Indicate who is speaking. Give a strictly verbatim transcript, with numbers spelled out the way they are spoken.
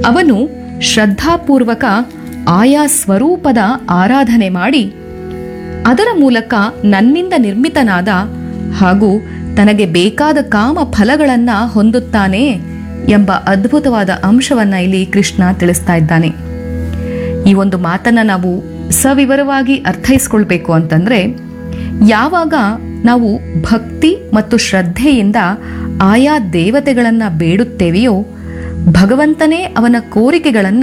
Speaker 1: ಅವನು ಶ್ರದ್ಧಾಪೂರ್ವಕ ಆಯಾ ಸ್ವರೂಪದ ಆರಾಧನೆ ಮಾಡಿ ಅದರ ಮೂಲಕ ನನ್ನಿಂದ ನಿರ್ಮಿತನಾದ ಹಾಗೂ ತನಗೆ ಬೇಕಾದ ಕಾಮ ಫಲಗಳನ್ನು ಹೊಂದುತ್ತಾನೆ ಎಂಬ ಅದ್ಭುತವಾದ ಅಂಶವನ್ನ ಇಲ್ಲಿ ಕೃಷ್ಣ ತಿಳಿಸ್ತಾ ಇದ್ದಾನೆ. ಈ ಒಂದು ಮಾತನ್ನ ನಾವು ಸವಿವರವಾಗಿ ಅರ್ಥೈಸ್ಕೊಳ್ಬೇಕು ಅಂತಂದ್ರೆ, ಯಾವಾಗ ನಾವು ಭಕ್ತಿ ಮತ್ತು ಶ್ರದ್ಧೆಯಿಂದ ಆಯಾ ದೇವತೆಗಳನ್ನ ಬೇಡುತ್ತೇವೆಯೋ ಭಗವಂತನೇ ಅವನ ಕೋರಿಕೆಗಳನ್ನ